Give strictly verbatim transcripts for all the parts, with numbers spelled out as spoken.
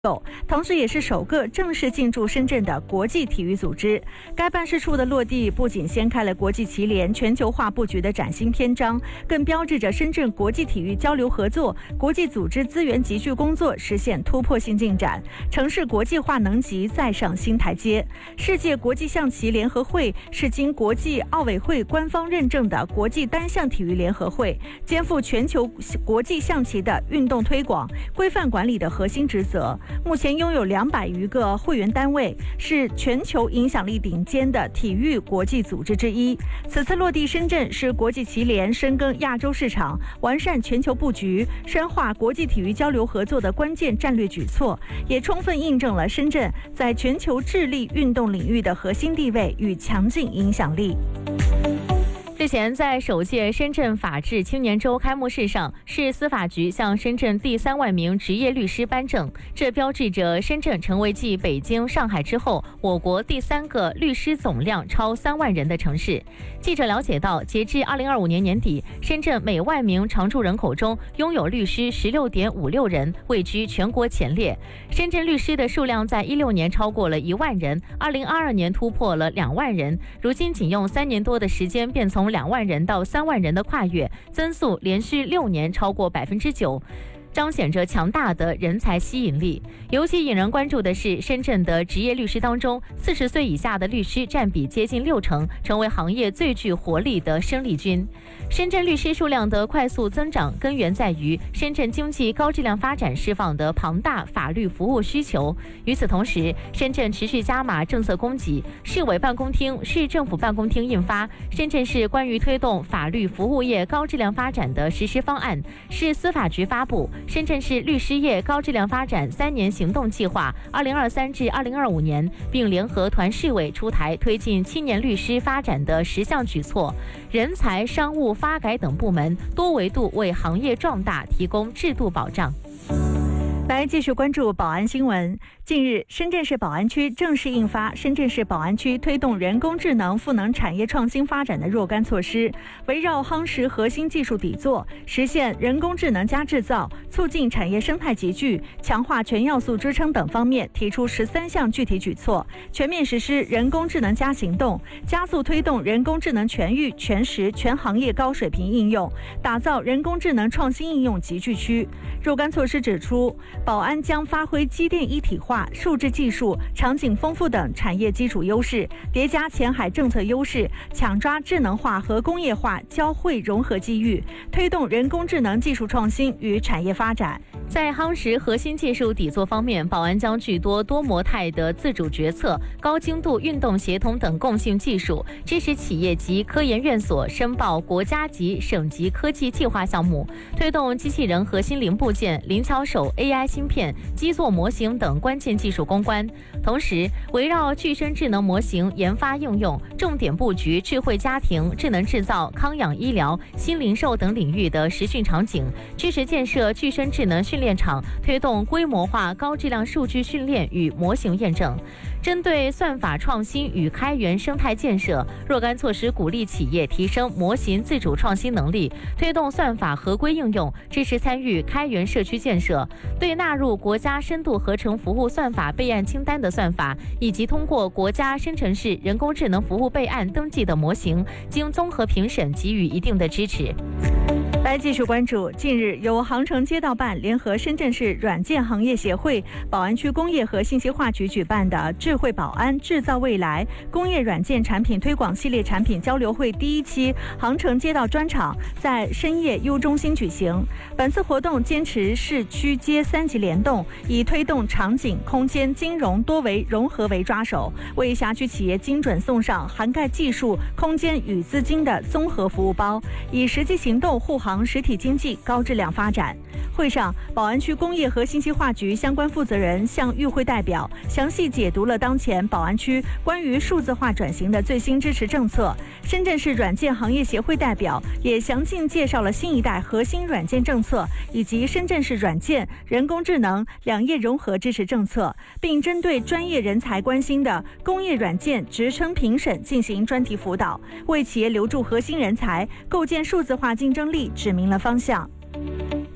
同时也是首个正式进驻深圳的国际体育组织。该办事处的落地不仅掀开了国际棋联全球化布局的崭新篇章，更标志着深圳国际体育交流合作、国际组织资源集聚工作实现突破性进展，城市国际化能级再上新台阶。世界国际象棋联合会是经国际奥委会官方认证的国际单项体育联合会，肩负全球国际象棋的运动推广、规范管理的核心职责。目前拥有两百余个会员单位，是全球影响力顶尖的体育国际组织之一。此次落地深圳，是国际棋联深耕亚洲市场、完善全球布局、深化国际体育交流合作的关键战略举措，也充分印证了深圳在全球智力运动领域的核心地位与强劲影响力。 日前，在首届深圳法治青年周开幕式上，市司法局向深圳第三万名执业律师颁证，这标志着深圳成为继北京、上海之后，我国第三个律师总量超三万人的城市。记者了解到，截至二零二五年年底，深圳每万名常住人口中拥有律师十六点五六人，位居全国前列。深圳律师的数量在一六年超过了一万人，二零二二年突破了两万人，如今仅用三年多的时间，便从两万人到三万人的跨越，增速连续六年超过百分之九。彰显着强大的人才吸引力。尤其引人关注的是，深圳的职业律师当中，四十岁以下的律师占比接近六成，成为行业最具活力的生力军。深圳律师数量的快速增长，根源在于深圳经济高质量发展释放的庞大法律服务需求。与此同时，深圳持续加码政策供给，市委办公厅、市政府办公厅印发《深圳市关于推动法律服务业高质量发展的实施方案》，市司法局发布《深圳市律师业高质量发展三年行动计划（二零二三至二零二五年）》，并联合团市委出台推进青年律师发展的十项举措，人才、商务、发改等部门多维度为行业壮大提供制度保障。 来继续关注保安新闻。近日，深圳市宝安区正式印发《深圳市宝安区推动人工智能赋能产业创新发展的若干措施》，围绕夯实核心技术底座，实现人工智能加制造，促进产业生态集聚，强化全要素支撑等方面，提出十三项具体举措，全面实施人工智能加行动，加速推动人工智能全域、全时、全行业高水平应用，打造人工智能创新应用集聚区。若干措施指出，宝安将发挥机电一体化、数字技术、场景丰富等产业基础优势，叠加前海政策优势，抢抓智能化和工业化交汇融合机遇，推动人工智能技术创新与产业发展。 在夯实核心技术底座方面，宝安将具多多模态的自主决策、高精度运动协同等共性技术，支持企业及科研院所申报国家级、省级科技计划项目，推动机器人核心零部件、灵巧手、A I 芯片、基座模型等关键技术攻关。同时，围绕具身智能模型研发应用，重点布局智慧家庭、智能制造、康养医疗、新零售等领域的实训场景，支持建设具身智能训练场，推动规模化高质量数据训练与模型验证。针对算法创新与开源生态建设，若干措施鼓励企业提升模型自主创新能力，推动算法合规应用，支持参与开源社区建设。对纳入国家深度合成服务算法备案清单的算法，以及通过国家深城市人工智能服务备案登记的模型，经综合评审给予一定的支持。 来继续关注，近日由航城街道办联合深圳市软件行业协会、宝安区工业和信息化局举办的智慧宝安制造未来工业软件产品推广系列产品交流会第一期航城街道专场在深业 U 中心举行。本次活动坚持市区街三级联动，以推动场景、空间、金融多维融合为抓手，为辖区企业精准送上涵盖技术、空间与资金的综合服务包，以实际行动护航实体经济高质量发展。会上，宝安区工业和信息化局相关负责人向与会代表详细解读了当前宝安区关于数字化转型的最新支持政策。深圳市软件行业协会代表也详尽介绍了新一代核心软件政策以及深圳市软件、人工智能两业融合支持政策，并针对专业人才关心的工业软件职称评审进行专题辅导，为企业留住核心人才、构建数字化竞争力指明了方向。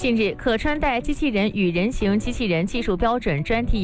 近日，可穿戴机器人与人形机器人技术标准专题